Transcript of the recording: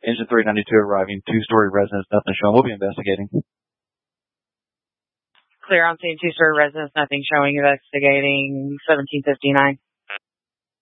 Engine 392 arriving, two-story residence, nothing showing. We'll be investigating. Clear on scene, two-story residence, nothing showing, investigating 1759.